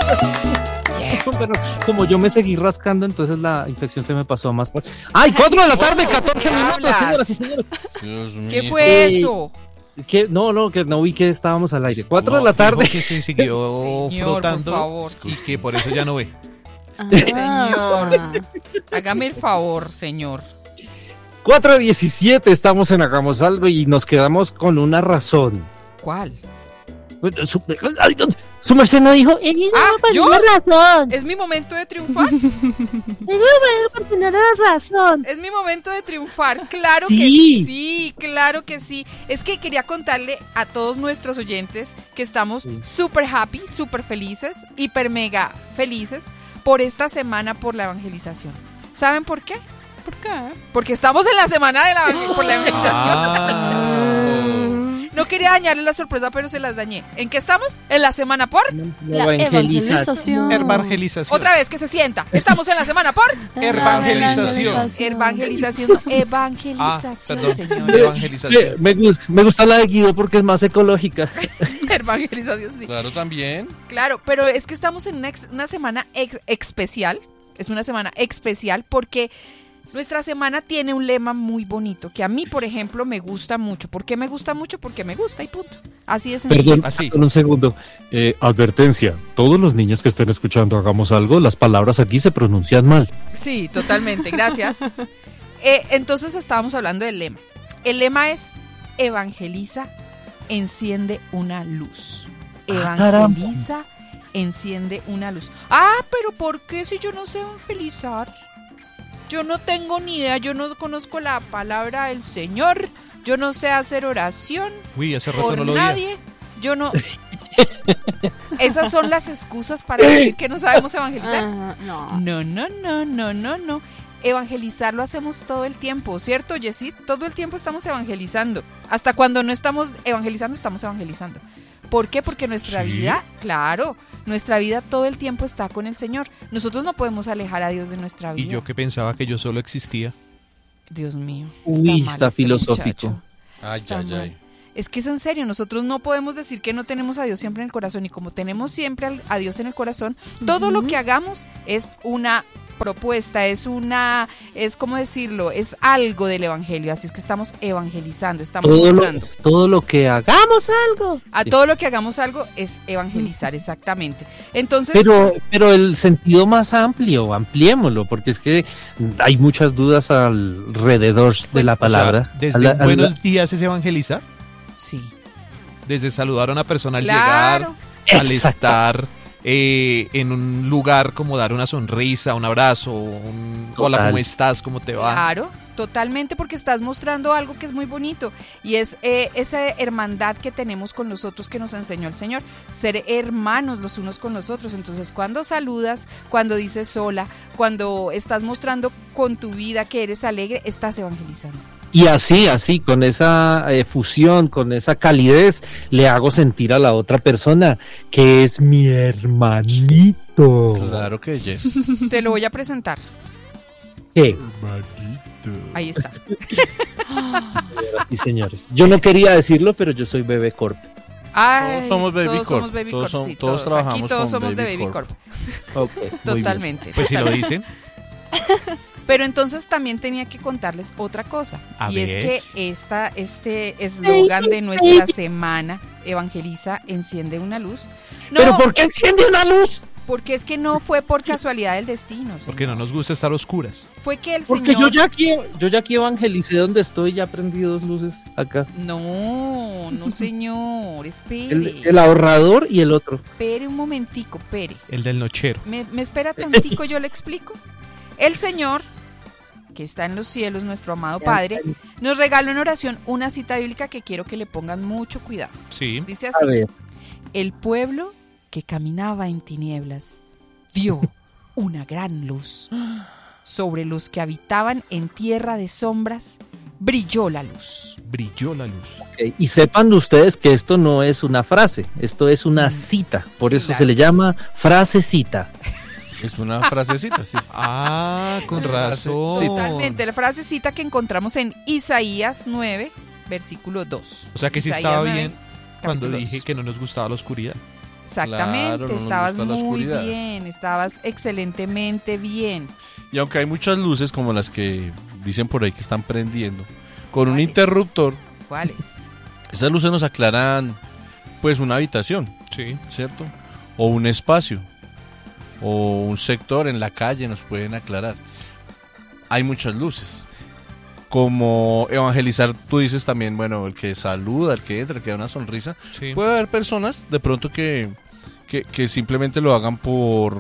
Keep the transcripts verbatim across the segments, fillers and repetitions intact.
Pero como yo me seguí rascando, entonces la infección se me pasó más. ¡Ay, cuatro de la tarde, catorce minutos, señoras y señores! Dios mío. ¿Qué fue eso? ¿Qué? No, no, que no vi que estábamos al aire. Cuatro de la tarde. Dijo que se siguió Señor, frotando por favor. y que por eso ya no ve. Señor, hágame el favor, señor. cuatro diecisiete, estamos en Hagamos Algo y nos quedamos con una razón. ¿Cuál? Su, ay, su merced no dijo. Ah, ¿yo? Tiene razón. ¿Es mi momento de triunfar? Por tener razón. Es mi momento de triunfar, claro Sí. que sí, claro que sí. Es que quería contarle a todos nuestros oyentes que estamos Sí. súper happy, súper felices, hiper mega felices por esta semana por la evangelización. ¿Saben por qué? ¿Por qué? Porque estamos en la semana de la, por la evangelización. Ah. No quería dañarles la sorpresa, pero se las dañé. ¿En qué estamos? En la semana por... La evangelización. Evangelización. Otra vez, que se sienta. Estamos en la semana por... Evangelización. Evangelización, no, evangelización, Ah, perdón. señor. Evangelización. Me, gusta, me gusta la de Guido porque es más ecológica. Evangelización, sí. Claro, también. Claro, pero es que estamos en una, ex- una semana ex- especial. Es una semana especial porque nuestra semana tiene un lema muy bonito que a mí, por ejemplo, me gusta mucho. ¿Por qué me gusta mucho? Porque me gusta y punto. Así es sencillo. Perdón, Así. un segundo. Eh, advertencia, todos los niños que estén escuchando Hagamos Algo, las palabras aquí se pronuncian mal. Sí, totalmente, gracias. Eh, entonces estábamos hablando del lema. El lema es evangeliza, enciende una luz. Ah, caramba. Evangeliza, enciende una luz. Ah, pero ¿por qué si yo no sé evangelizar? Yo no tengo ni idea, yo no conozco la palabra del Señor, yo no sé hacer oración Uy, hace rato por no lo veía. nadie, yo no... Esas son las excusas para decir que no sabemos evangelizar. Ah, no. No, no, no, no, no, no. Evangelizar lo hacemos todo el tiempo, ¿cierto, Yesid? Todo el tiempo estamos evangelizando. Hasta cuando no estamos evangelizando, estamos evangelizando. ¿Por qué? Porque nuestra ¿Sí? vida, claro, nuestra vida todo el tiempo está con el Señor. Nosotros no podemos alejar a Dios de nuestra vida. Y yo que pensaba que yo solo existía. Dios mío. Uy, mal está este filosófico. muchacho. Ay, Está ay, mal. ay. Es que es en serio, nosotros no podemos decir que no tenemos a Dios siempre en el corazón y como tenemos siempre al- a Dios en el corazón, todo lo que hagamos es una propuesta, es una, es como decirlo, es algo del evangelio, así es que estamos evangelizando, estamos Todo lo, mostrando. todo lo que hagamos algo. A Sí. todo lo que hagamos algo es evangelizar, exactamente. Entonces, Pero, pero el sentido más amplio, ampliémoslo, porque es que hay muchas dudas alrededor de la palabra. O sea, desde A la- un a la- buenos días es evangelizar. sí, Desde saludar a una persona al claro, llegar, al Exacto. estar eh, en un lugar, como dar una sonrisa, un abrazo, un hola, Total. ¿cómo estás? ¿Cómo te va? claro, totalmente, porque estás mostrando algo que es muy bonito y es eh, esa hermandad que tenemos con los otros que nos enseñó el Señor, ser hermanos los unos con los otros. Entonces, cuando saludas, cuando dices hola, cuando estás mostrando con tu vida que eres alegre, estás evangelizando. Y así, así, con esa eh, fusión, con esa calidez, le hago sentir a la otra persona que es mi hermanito. Claro que yes. Te lo voy a presentar. ¿Qué? Ahí está. Sí, señores. Yo no quería decirlo, pero yo soy Bebé Corp. Ay, Todos somos Baby todos Corp. somos Baby Todos Corp, son- sí, todos Aquí trabajamos todos con somos de Baby Baby Corp. Corp. Ok, muy bien. Totalmente. Pues si lo totalmente. dicen. Pero entonces también tenía que contarles otra cosa. A y ver. es que esta, este eslogan de nuestra semana, Evangeliza, enciende una luz. No, ¿Pero por qué enciende una luz? porque es que no fue por casualidad del destino. Porque no señor. nos gusta estar a oscuras. Fue que el Porque Señor... yo ya aquí, yo ya aquí evangelicé donde estoy, ya prendí dos luces acá. No, no señor, espere. El, el ahorrador y el otro. Espere un momentico, espere. El del nochero. ¿Me, me espera tantico, yo le explico? El Señor, que está en los cielos, nuestro amado Padre, nos regaló en oración una cita bíblica que quiero que le pongan mucho cuidado. Sí. Dice A así: ver. el pueblo que caminaba en tinieblas vio una gran luz. Sobre los que habitaban en tierra de sombras brilló la luz. Brilló la luz. Ok, y sepan ustedes que esto no es una frase, esto es una cita, por eso Claro. se le llama frasecita. Es una frasecita, sí. Ah, con razón. Totalmente, la frasecita que encontramos en Isaías nueve, versículo dos. O sea que sí Isaías estaba nueve, bien cuando capítulo dije dos. que no nos gustaba la oscuridad. Exactamente, Claro, no nos estabas gusta la muy oscuridad. bien, estabas excelentemente bien. Y aunque hay muchas luces como las que dicen por ahí que están prendiendo, con un ¿Cuáles? interruptor, ¿Cuáles? esas luces nos aclaran pues una habitación, Sí. ¿cierto? O un espacio, o un sector en la calle nos pueden aclarar. Hay muchas luces. Como evangelizar, tú dices también, bueno, el que saluda, el que entra, el que da una sonrisa. Sí. Puede haber personas de pronto que, que, que simplemente lo hagan por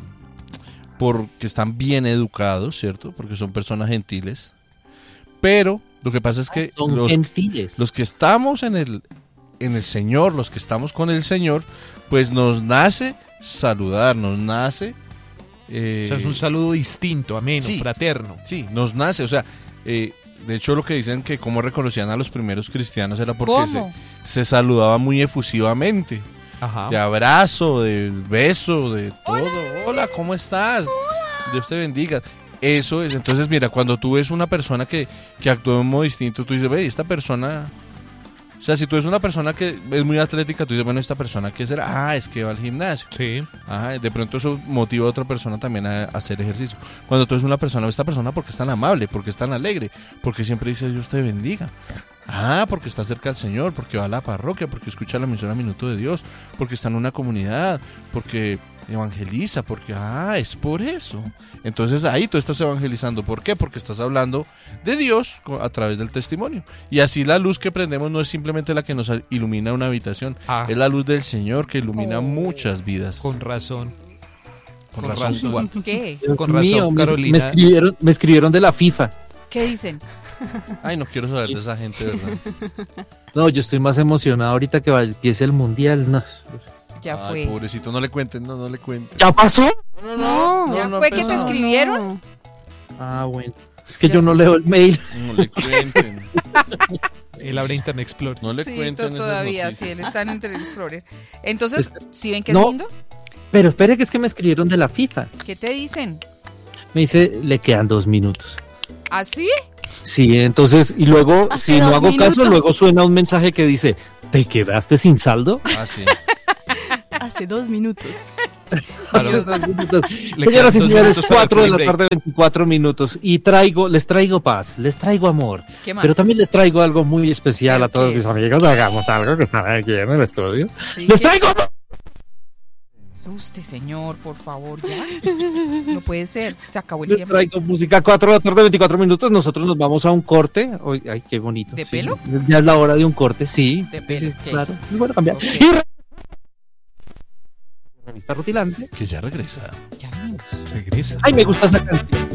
porque están bien educados, ¿cierto? Porque son personas gentiles. Pero lo que pasa es que Son los, gentiles. los que estamos en el, en el Señor, los que estamos con el Señor, pues nos nace saludar, nos nace... eh, O sea, es un saludo distinto, ameno, sí. fraterno. Sí, nos nace, o sea, eh, de hecho lo que dicen que cómo reconocían a los primeros cristianos era porque se, ¿Cómo? se saludaba muy efusivamente, Ajá. de abrazo, de beso, de todo. Hola, ¿cómo estás? Dios te bendiga. Eso es, entonces mira, cuando tú ves una persona que, que actúa de un modo distinto, tú dices, ve, esta persona... O sea, si tú eres una persona que es muy atlética, tú dices, bueno, esta persona, ¿qué será? Ah, es que va al gimnasio. Sí. Ajá, de pronto eso motiva a otra persona también a, a hacer ejercicio. Cuando tú eres una persona, esta persona porque es tan amable, porque es tan alegre, porque siempre dice Dios te bendiga. Ah, porque está cerca del Señor, porque va a la parroquia, porque escucha la misión a Minuto de Dios, porque está en una comunidad, porque evangeliza, porque ah, es por eso. Entonces ahí tú estás evangelizando. ¿Por qué? Porque estás hablando de Dios a través del testimonio. Y así la luz que prendemos no es simplemente la que nos ilumina una habitación, Ah, es la luz del Señor que ilumina Oh. muchas vidas. con razón. Con con razón, razón. Juan. ¿Qué? Dios con razón, mío, me- Carolina. Me, escribieron, me escribieron de la FIFA. ¿Qué dicen? Ay, no quiero saber de esa gente, ¿verdad? No, yo estoy más emocionado ahorita que va- empiece el mundial. No. Ya Ay, fue. pobrecito, no le cuenten, no, no le cuenten. ¿Ya pasó? No, ¿Ya no fue que te empezó. escribieron? Ah, bueno. Es que yo no leo el mail. No le cuenten, Él abre Internet Explorer. no le Sí, cuenten to- esas todavía, noticias. sí, él está en Internet Explorer. Entonces, ¿sí ven que es No. lindo? Pero espere que es que me escribieron de la FIFA. ¿Qué te dicen? Me dice, le quedan dos minutos. ¿Así? Sí, entonces, y luego, Hace si no dos hago caso, minutos. luego suena un mensaje que dice, ¿te quedaste sin saldo? Ah, sí. hace dos minutos. Claro. Esos dos minutos. Le Señoras y quedan dos señores, minutos para cuatro de el la break. tarde, veinticuatro minutos. Y traigo, les traigo paz, les traigo amor. ¿Qué más? Pero también les traigo algo muy especial ¿Pero a todos qué mis es? amigos. Hagamos algo que están aquí en el estudio. Sí, ¡Les que- traigo amor! Asuste, señor, por favor, ya. No puede ser. Se acabó el Les tiempo. traigo música, cuatro de la tarde, veinticuatro minutos. Nosotros nos vamos a un corte. Hoy, ay, qué bonito. ¿De sí. pelo? Ya es la hora de un corte, sí. De pelo, Sí, ok. claro. Muy bueno cambiar. Ok. Y re- revista rutilante. Que ya regresa. Ya venimos. Regresa. Ay, me gusta esa canción.